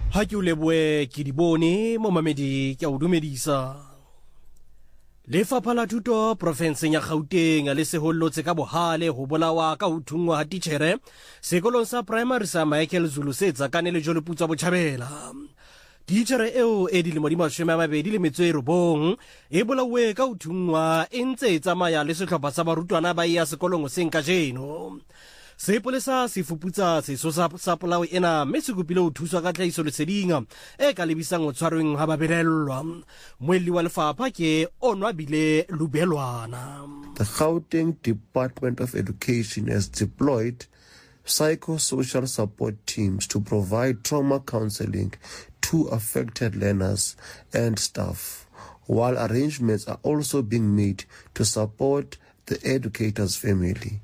Ha ke o leboe ke di bone mo mamedi ke a o dumedisa. Lefapha la Thuto profenseng ya Gauteng le sehollotse ka bohale ho bolawa ka ho thungwa ha titjhere sekolong sa primary sa Michael Zulu se tsakane le Joliputso Botjhabela. Titjhere eo e dilemo di 29 e bolauwe ka ho thungwa e ntse e tsamaya le sehlopha sa barutwana ba ya sekolong seng kajeno. Sepolesa se fuputsa sesosa sa polao ena mme se kopile ho thuswa ka tlhahiso leseding e ka lebisang ho tshwarweng ha babelellwa. Moelli wa lefapha ke Onwabile Lubelwana. The Gauteng Department of Education has deployed psychosocial support teams to provide trauma counseling to affected learners and staff, while arrangements are also being made to support the educator's family.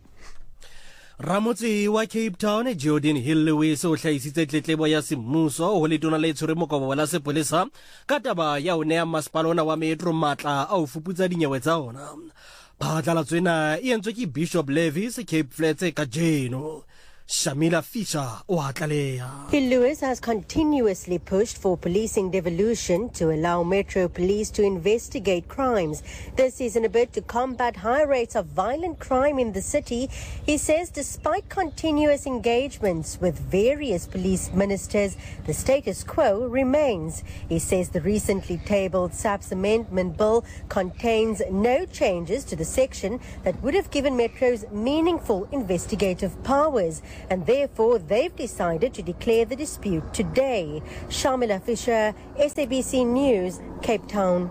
Ramotse wa Cape Town Jordan Hillwe so hlaisitse tletlebo ya semmuso ho letona le tshwere mokobo la sepolesa ka taba ya o nea masepalona wa Metro matla a o fuputsa dinyewe tsa ona. Phatlalatso ena e entswe ke Bishop Levis Cape Flats ka jeno. Shamila Fisher o atlaleha. Lewis has continuously pushed for policing devolution to allow Metro Police to investigate crimes. This is in a bid to combat high rates of violent crime in the city. He says despite continuous engagements with various police ministers, the status quo remains. He says the recently tabled SAPS amendment bill contains no changes to the section that would have given Metros meaningful investigative powers, and therefore they've decided to declare the dispute today. Shamila Fisher, SABC News, Cape Town.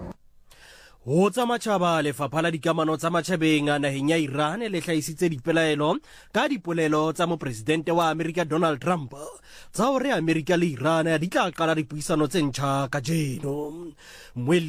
Ho tsa matjhaba lefapha la dikamano tsa matjhabeng a naheng ya Iran le hlaisitse dipelaelo ka dipolelo tsa mopresidente wa America Donald Trump tsa hore America le Iran di tla qala dipuisano tse ntjha ka jeno. Moelli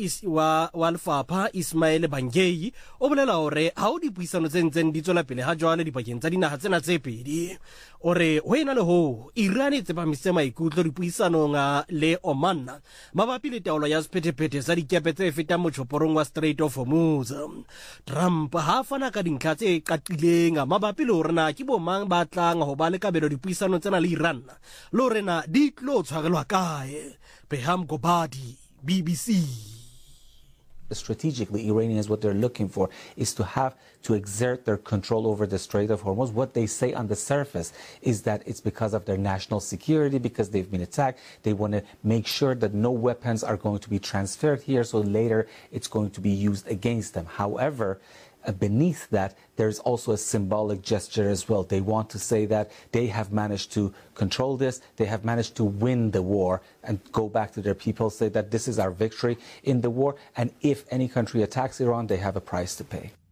wa lefapha Ismail Bangei o bolela hore ha o dipuisano tse ntseng di tswela pele ha jwale dipakeng tsa dinaha tsena tse pedi. Ore ho ena le ho Iran e tsepamise maikutlo dipuisanong le Oman mabapi le taolo ya sephethephethe sa dikepe tse fetang mochoporong wa Strait of Hormuz. Trump ha fana ka dintlha tse qatileng mabapi le hore na ke bo mang ba tlang ho ba le kabelo dipuisano tsena le Iran le hore na di tlo tshwarelwa kae. Peham Gobadi, BBC. Strategically, Iranians, what they're looking for is to exert their control over the Strait of Hormuz. What they say on the surface is that it's because of their national security, because they've been attacked. They want to make sure that no weapons are going to be transferred here, so later it's going to be used against them. However, beneath that, there's also a symbolic gesture as well. They want to say that they have managed to control this, they have managed to win the war, and go back to their people, say that this is our victory in the war, and if any country attacks Iran, they have a price to pay.